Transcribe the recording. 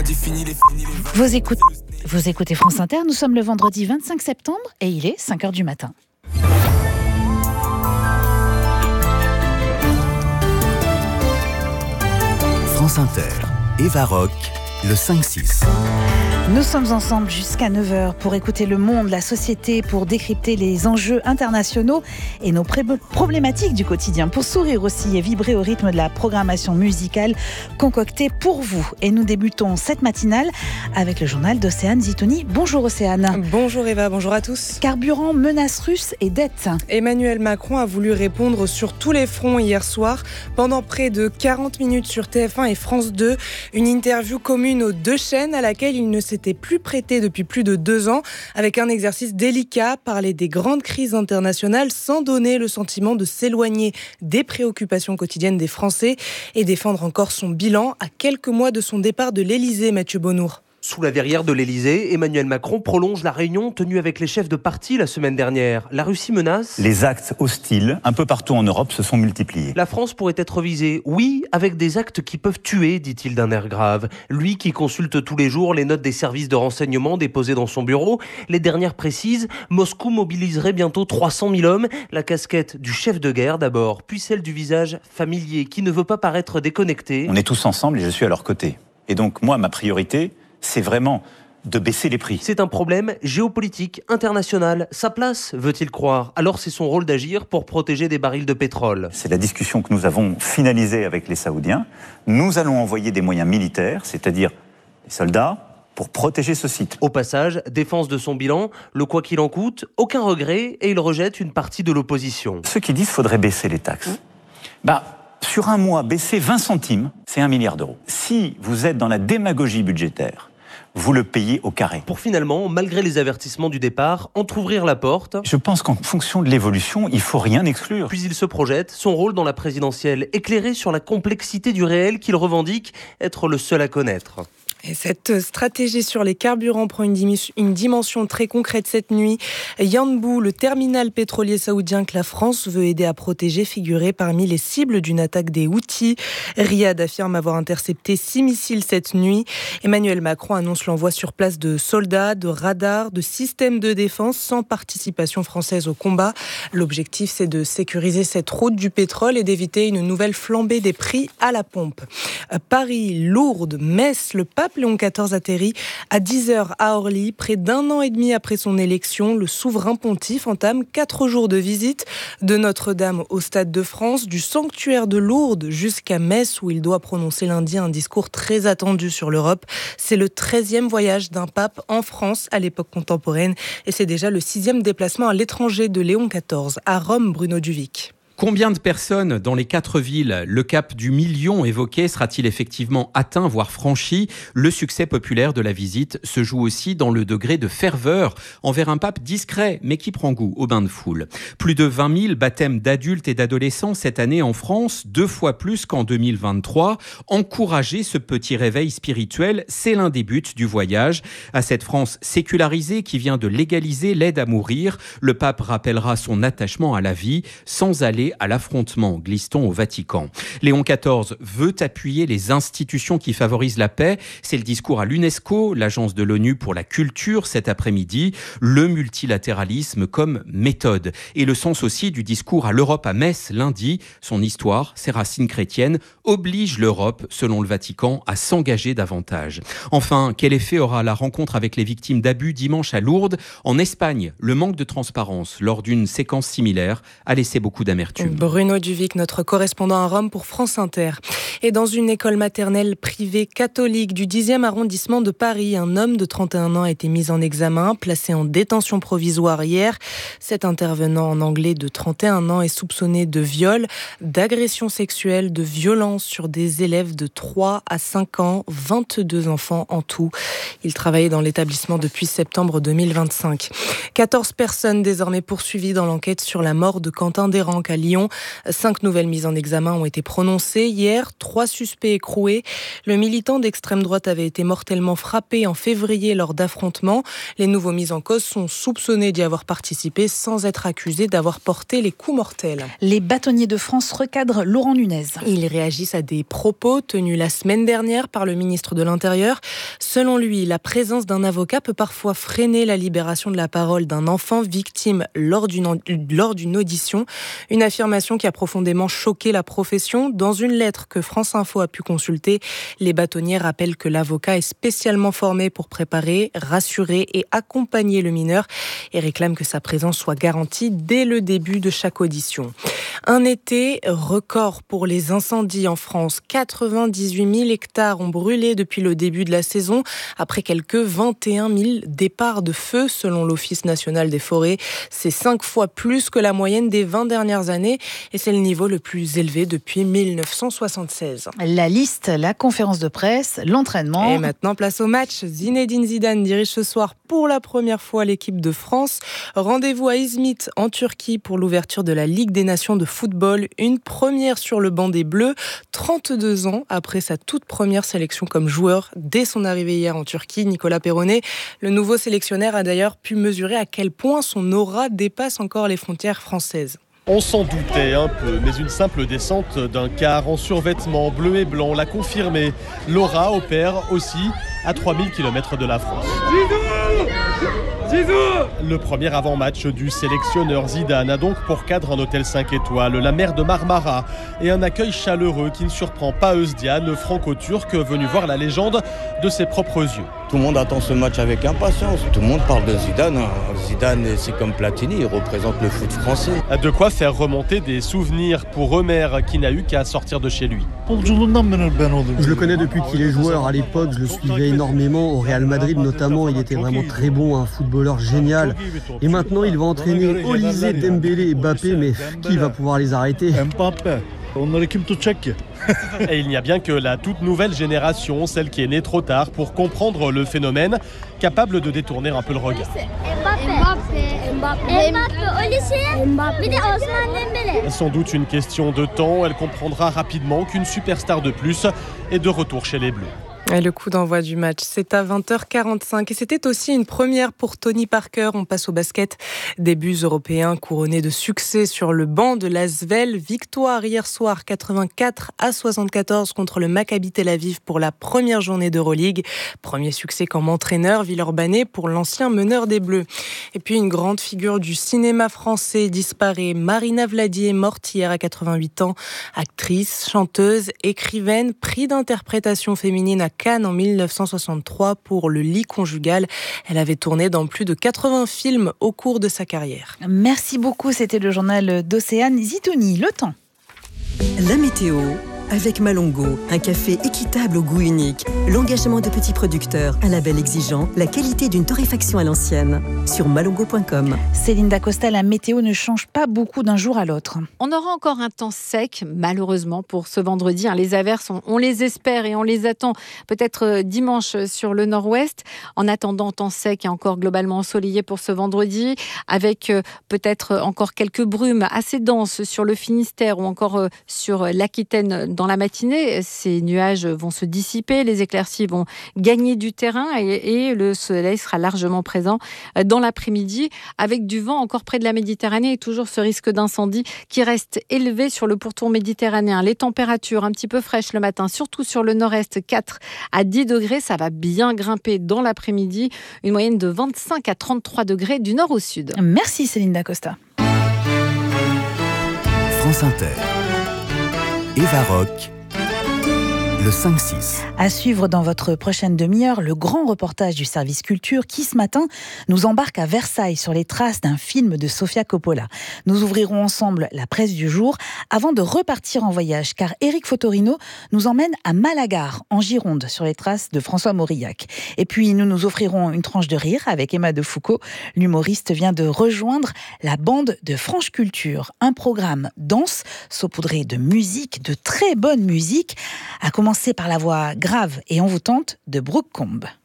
Vous écoutez France Inter, nous sommes le vendredi 25 septembre et il est 5h du matin. France Inter, Eva Rock, le 5-6. Nous sommes ensemble jusqu'à 9h pour écouter le monde, la société, pour décrypter les enjeux internationaux et nos problématiques du quotidien, pour sourire aussi et vibrer au rythme de la programmation musicale concoctée pour vous. Et nous débutons cette matinale avec le journal d'Océane Zitouni. Bonjour Océane. Bonjour Eva, bonjour à tous. Carburant, menaces russes et dettes. Emmanuel Macron a voulu répondre sur tous les fronts hier soir, pendant près de 40 minutes sur TF1 et France 2. Une interview commune aux deux chaînes à laquelle il ne s'était plus prêté depuis plus de 2 ans, avec un exercice délicat, parler des grandes crises internationales sans donner le sentiment de s'éloigner des préoccupations quotidiennes des Français et défendre encore son bilan à quelques mois de son départ de l'Elysée, Mathieu Bonnour. Sous la verrière de l'Elysée, Emmanuel Macron prolonge la réunion tenue avec les chefs de parti la semaine dernière. La Russie menace. Les actes hostiles, un peu partout en Europe, se sont multipliés. La France pourrait être visée, oui, avec des actes qui peuvent tuer, dit-il d'un air grave. Lui qui consulte tous les jours les notes des services de renseignement déposées dans son bureau, les dernières précisent, Moscou mobiliserait bientôt 300 000 hommes. La casquette du chef de guerre d'abord, puis celle du visage familier qui ne veut pas paraître déconnecté. On est tous ensemble et je suis à leur côté. Et donc moi, ma priorité, c'est vraiment de baisser les prix. C'est un problème géopolitique, international. Sa place, veut-il croire. Alors c'est son rôle d'agir pour protéger des barils de pétrole. C'est la discussion que nous avons finalisée avec les Saoudiens. Nous allons envoyer des moyens militaires, c'est-à-dire des soldats, pour protéger ce site. Au passage, défense de son bilan, le quoi qu'il en coûte, aucun regret, et il rejette une partie de l'opposition. Ceux qui disent qu'il faudrait baisser les taxes, sur un mois, baisser 20 centimes, c'est 1 milliard d'euros. Si vous êtes dans la démagogie budgétaire, vous le payez au carré. Pour finalement, malgré les avertissements du départ, entrouvrir la porte. Je pense qu'en fonction de l'évolution, il ne faut rien exclure. Puis il se projette, son rôle dans la présidentielle, éclairé sur la complexité du réel qu'il revendique être le seul à connaître. Et cette stratégie sur les carburants prend une dimension très concrète cette nuit. Yanbu, le terminal pétrolier saoudien que la France veut aider à protéger, figurait parmi les cibles d'une attaque des Houthis. Riyad affirme avoir intercepté 6 missiles cette nuit. Emmanuel Macron annonce l'envoi sur place de soldats, de radars, de systèmes de défense sans participation française au combat. L'objectif, c'est de sécuriser cette route du pétrole et d'éviter une nouvelle flambée des prix à la pompe. Paris, Lourdes, Metz, le pape Léon XIV atterrit à 10h à Orly. Près d'1 an et demi après son élection, le souverain pontife entame 4 jours de visite de Notre-Dame au Stade de France, du sanctuaire de Lourdes jusqu'à Metz où il doit prononcer lundi un discours très attendu sur l'Europe. C'est le 13e voyage d'un pape en France à l'époque contemporaine et c'est déjà le 6e déplacement à l'étranger de Léon XIV. À Rome, Bruno Duvic. Combien de personnes dans les 4 villes, le cap du million évoqué sera-t-il effectivement atteint, voire franchi ? Le succès populaire de la visite se joue aussi dans le degré de ferveur envers un pape discret, mais qui prend goût au bain de foule. Plus de 20 000 baptêmes d'adultes et d'adolescents cette année en France, 2 fois plus qu'en 2023. Encourager ce petit réveil spirituel, c'est l'un des buts du voyage. À cette France sécularisée qui vient de légaliser l'aide à mourir, le pape rappellera son attachement à la vie sans aller à l'affrontement, glisse-t-on au Vatican. Léon XIV veut appuyer les institutions qui favorisent la paix. C'est le discours à l'UNESCO, l'agence de l'ONU pour la culture cet après-midi. Le multilatéralisme comme méthode. Et le sens aussi du discours à l'Europe à Metz lundi. Son histoire, ses racines chrétiennes, oblige l'Europe, selon le Vatican, à s'engager davantage. Enfin, quel effet aura la rencontre avec les victimes d'abus dimanche à Lourdes ? En Espagne, le manque de transparence lors d'une séquence similaire a laissé beaucoup d'amertume. Bruno Duvic, notre correspondant à Rome pour France Inter. Et dans une école maternelle privée catholique du 10e arrondissement de Paris, un homme de 31 ans a été mis en examen, placé en détention provisoire hier. Cet intervenant en anglais de 31 ans est soupçonné de viol, d'agression sexuelle, de violence sur des élèves de 3 à 5 ans, 22 enfants en tout. Il travaillait dans l'établissement depuis septembre 2025. 14 personnes désormais poursuivies dans l'enquête sur la mort de Quentin Desranques, Lyon. 5 nouvelles mises en examen ont été prononcées hier, 3 suspects écroués. Le militant d'extrême droite avait été mortellement frappé en février lors d'affrontements. Les nouveaux mis en cause sont soupçonnés d'y avoir participé sans être accusés d'avoir porté les coups mortels. Les bâtonniers de France recadrent Laurent Nunez. Ils réagissent à des propos tenus la semaine dernière par le ministre de l'Intérieur. Selon lui, la présence d'un avocat peut parfois freiner la libération de la parole d'un enfant victime lors d'une audition. Une affirmation qui a profondément choqué la profession. Dans une lettre que France Info a pu consulter, les bâtonniers rappellent que l'avocat est spécialement formé pour préparer, rassurer et accompagner le mineur et réclament que sa présence soit garantie dès le début de chaque audition. Un été record pour les incendies en France. 98 000 hectares ont brûlé depuis le début de la saison, après quelques 21 000 départs de feu selon l'Office national des forêts. C'est 5 fois plus que la moyenne des 20 dernières années et c'est le niveau le plus élevé depuis 1976. La liste, la conférence de presse, l'entraînement. Et maintenant, place au match. Zinedine Zidane dirige ce soir pour la première fois l'équipe de France. Rendez-vous à Izmit en Turquie pour l'ouverture de la Ligue des Nations de football. Une première sur le banc des Bleus, 32 ans après sa toute première sélection comme joueur. Dès son arrivée hier en Turquie, Nicolas Perronnet, le nouveau sélectionneur, a d'ailleurs pu mesurer à quel point son aura dépasse encore les frontières françaises. On s'en doutait un peu, mais une simple descente d'un car en survêtement bleu et blanc l'a confirmé. L'aura opère aussi à 3000 km de la France. Le premier avant-match du sélectionneur Zidane a donc pour cadre un hôtel 5 étoiles, la mer de Marmara et un accueil chaleureux qui ne surprend pas Özcan, le franco-turc venu voir la légende de ses propres yeux. Tout le monde attend ce match avec impatience. Tout le monde parle de Zidane. Zidane, c'est comme Platini, il représente le foot français. De quoi faire remonter des souvenirs pour Ömer qui n'a eu qu'à sortir de chez lui. Je le connais depuis qu'il est joueur. À l'époque, je le suivais énormément. Au Real Madrid notamment, il était vraiment très bon, un footballeur génial. Et maintenant, il va entraîner Olysée, Dembélé et Mbappé, mais qui va pouvoir les arrêter ? Et il n'y a bien que la toute nouvelle génération, celle qui est née trop tard pour comprendre le phénomène, capable de détourner un peu le regard. Sans doute une question de temps, elle comprendra rapidement qu'une superstar de plus est de retour chez les Bleus. Et le coup d'envoi du match, c'est à 20h45 et c'était aussi une première pour Tony Parker. On passe au basket. Débuts européens couronnés de succès sur le banc de l'Asvel. Victoire hier soir 84-74 contre le Maccabi Tel Aviv pour la première journée d'Euroleague. Premier succès comme entraîneur Villeurbanais pour l'ancien meneur des Bleus. Et puis une grande figure du cinéma français disparaît. Marina Vladi, morte hier à 88 ans. Actrice, chanteuse, écrivaine, prix d'interprétation féminine à Cannes en 1963 pour Le lit conjugal. Elle avait tourné dans plus de 80 films au cours de sa carrière. Merci beaucoup, c'était le journal d'Océane Zitouni. Le temps. La météo avec Malongo, un café équitable au goût unique, l'engagement de petits producteurs, un label exigeant, la qualité d'une torréfaction à l'ancienne. Sur malongo.com. Céline Dacosta, la météo ne change pas beaucoup d'un jour à l'autre. On aura encore un temps sec, malheureusement, pour ce vendredi. Les averses, on les espère et on les attend peut-être dimanche sur le nord-ouest. En attendant, temps sec et encore globalement ensoleillé pour ce vendredi, avec peut-être encore quelques brumes assez denses sur le Finistère ou encore sur l'Aquitaine dans la matinée. Ces nuages vont se dissiper, les éclaircies vont gagner du terrain et le soleil sera largement présent dans l'après-midi avec du vent encore près de la Méditerranée et toujours ce risque d'incendie qui reste élevé sur le pourtour méditerranéen. Les températures un petit peu fraîches le matin, surtout sur le nord-est, 4 à 10 degrés. Ça va bien grimper dans l'après-midi. Une moyenne de 25 à 33 degrés du nord au sud. Merci Céline Dacosta. France Inter. Eva Rock, le 5-6. À suivre dans votre prochaine demi-heure, le grand reportage du service culture qui, ce matin, nous embarque à Versailles sur les traces d'un film de Sofia Coppola. Nous ouvrirons ensemble la presse du jour avant de repartir en voyage, car Éric Fotorino nous emmène à Malagar, en Gironde, sur les traces de François Mauriac. Et puis, nous nous offrirons une tranche de rire avec Emma de Foucault. L'humoriste vient de rejoindre la bande de France Culture. Un programme dense, saupoudré de musique, de très bonne musique, à commencer par la voix grave et envoûtante de Brooke Combe.